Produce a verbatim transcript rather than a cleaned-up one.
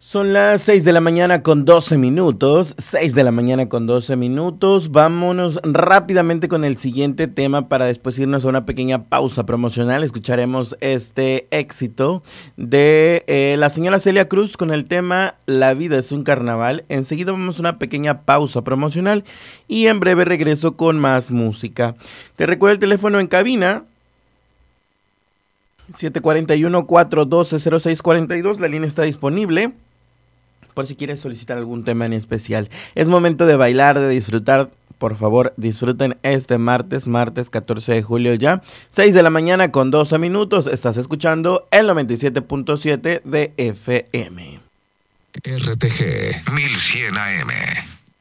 Son las seis de la mañana con doce minutos, seis de la mañana con doce minutos. Vámonos rápidamente con el siguiente tema para después irnos a una pequeña pausa promocional. Escucharemos este éxito de eh, la señora Celia Cruz con el tema La vida es un carnaval. Enseguida vamos a una pequeña pausa promocional y en breve regreso con más música. Te recuerdo el teléfono en cabina. siete cuatro uno, cuatro uno dos, cero seis cuatro dos, la línea está disponible por si quieres solicitar algún tema en especial. Es momento de bailar, de disfrutar. Por favor, disfruten este martes, martes catorce de julio ya, seis de la mañana con doce minutos. Estás escuchando el noventa y siete punto siete de F M. R T G mil cien A M.